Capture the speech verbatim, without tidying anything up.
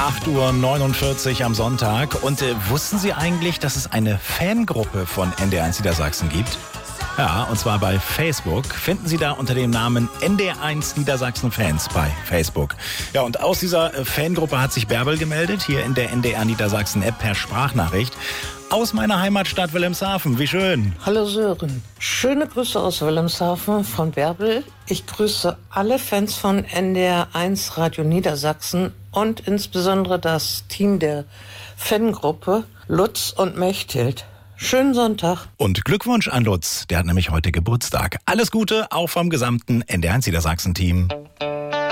acht Uhr neunundvierzig am Sonntag. Und äh, wussten Sie eigentlich, dass es eine Fangruppe von N D R eins Niedersachsen gibt? Ja, und zwar bei Facebook. Finden Sie da unter dem Namen N D R eins Niedersachsen Fans bei Facebook. Ja, und aus dieser äh, Fangruppe hat sich Bärbel gemeldet, hier in der N D R Niedersachsen App per Sprachnachricht. Aus meiner Heimatstadt Wilhelmshaven, wie schön. Hallo Sören, schöne Grüße aus Wilhelmshaven von Bärbel. Ich grüße alle Fans von N D R eins Radio Niedersachsen und insbesondere das Team der Fangruppe Lutz und Mechthild. Schönen Sonntag. Und Glückwunsch an Lutz, der hat nämlich heute Geburtstag. Alles Gute, auch vom gesamten N D R eins Niedersachsen-Team.